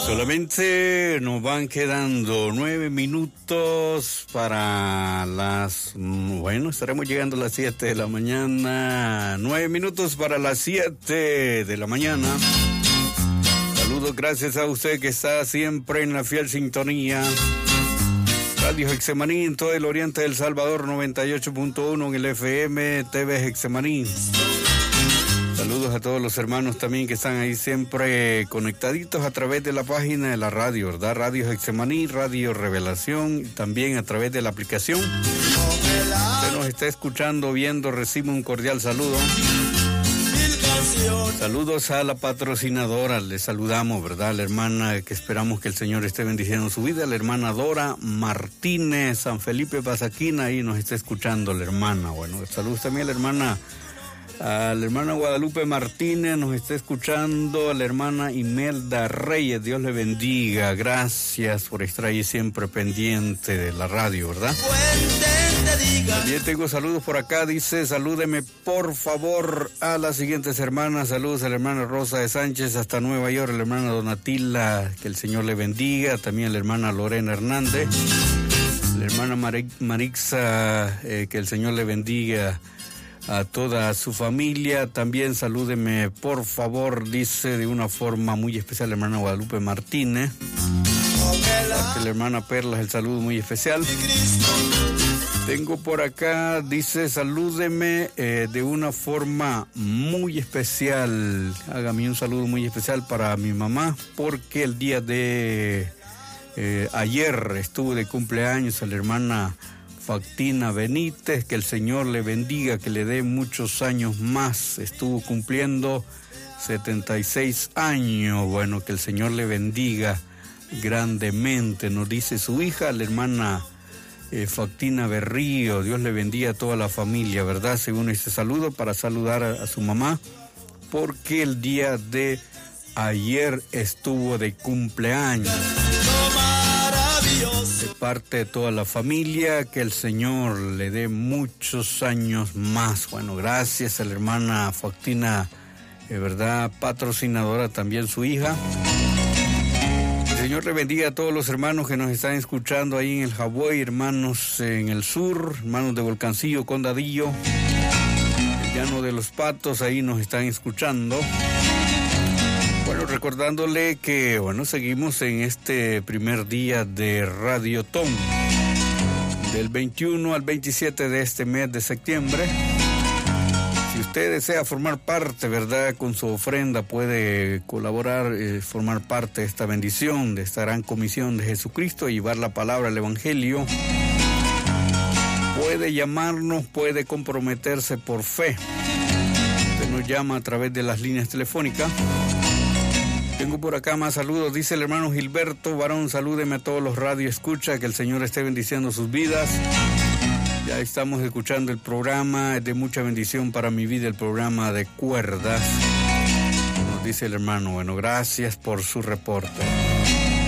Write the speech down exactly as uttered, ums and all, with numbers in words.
Solamente nos van quedando nueve minutos para las... Bueno, estaremos llegando a las siete de la mañana. Nueve minutos para las siete de la mañana. Saludos, gracias a usted que está siempre en la fiel sintonía. Radio Getsemaní en todo el oriente del Salvador, noventa y ocho punto uno en el F M, T V Getsemaní. Saludos a todos los hermanos también que están ahí siempre conectaditos a través de la página de la radio, ¿verdad? Radio Getsemaní, Radio Revelación, y también a través de la aplicación. Usted nos está escuchando, viendo, recibe un cordial saludo. Saludos a la patrocinadora, le saludamos, ¿verdad? La hermana que esperamos que el Señor esté bendiciendo su vida, la hermana Dora Martínez, San Felipe Pasaquina, ahí nos está escuchando la hermana. Bueno, saludos también a la hermana, a la hermana Guadalupe Martínez, nos está escuchando, a la hermana Imelda Reyes, Dios le bendiga, gracias por estar ahí siempre pendiente de la radio, ¿verdad? También tengo saludos por acá, dice, salúdeme por favor a las siguientes hermanas, saludos a la hermana Rosa de Sánchez hasta Nueva York, a la hermana Donatila, que el Señor le bendiga, también a la hermana Lorena Hernández, la hermana Mar- Marixa, eh, que el Señor le bendiga a toda su familia, también salúdeme por favor, dice de una forma muy especial la hermana Guadalupe Martínez, a la hermana Perla el saludo muy especial. Tengo por acá, dice, salúdeme eh, de una forma muy especial. Hágame un saludo muy especial para mi mamá, porque el día de eh, ayer estuvo de cumpleaños a la hermana Factina Benítez, que el Señor le bendiga, que le dé muchos años más. Estuvo cumpliendo setenta y seis años. Bueno, que el Señor le bendiga grandemente, nos dice su hija, la hermana Eh, Factina Berrío, Dios le bendiga a toda la familia, ¿verdad? Según este saludo, para saludar a, a su mamá, porque el día de ayer estuvo de cumpleaños. De parte de toda la familia, que el Señor le dé muchos años más. Bueno, gracias a la hermana Factina, eh, ¿verdad? Patrocinadora también su hija. El Señor le bendiga a todos los hermanos que nos están escuchando ahí en el Hawái, hermanos en el sur, hermanos de Volcancillo, Condadillo, el Llano de los Patos, ahí nos están escuchando. Bueno, recordándole que, bueno, seguimos en este primer día de Radiotón, del veintiuno al veintisiete de este mes de septiembre. Si usted desea formar parte, ¿verdad?, con su ofrenda, puede colaborar, eh, formar parte de esta bendición, de esta gran comisión de Jesucristo, y llevar la palabra, el Evangelio. Puede llamarnos, puede comprometerse por fe. Usted nos llama a través de las líneas telefónicas. Tengo por acá más saludos, dice el hermano Gilberto Barón, salúdeme a todos los radio escucha, que el Señor esté bendiciendo sus vidas. Ya estamos escuchando el programa, es de mucha bendición para mi vida, el programa de cuerdas. Nos dice el hermano, bueno, gracias por su reporte.